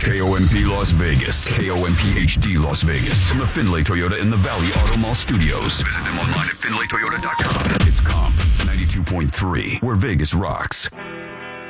KOMP Las Vegas. KOMP HD Las Vegas. From the Finlay Toyota in the Valley Auto Mall Studios. Visit them online at finlaytoyota.com. It's Comp 92.3, where Vegas rocks.